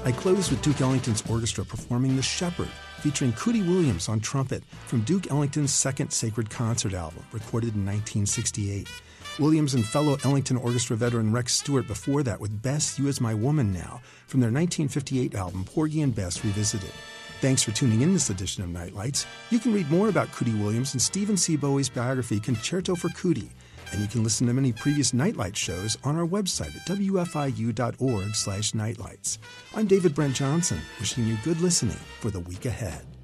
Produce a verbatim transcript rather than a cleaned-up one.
I closed with Duke Ellington's orchestra performing The Shepherd, featuring Cootie Williams on trumpet from Duke Ellington's second Sacred Concert album, recorded in nineteen sixty-eight. Williams and fellow Ellington Orchestra veteran Rex Stewart before that with Bess, You As My Woman Now, from their nineteen fifty-eight album Porgy and Bess Revisited. Thanks for tuning in this edition of Nightlights. You can read more about Cootie Williams in Stephen C. Bowie's biography Concerto for Cootie, and you can listen to many previous Nightlight shows on our website at w f i u dot org slash nightlights. I'm David Brent Johnson, wishing you good listening for the week ahead.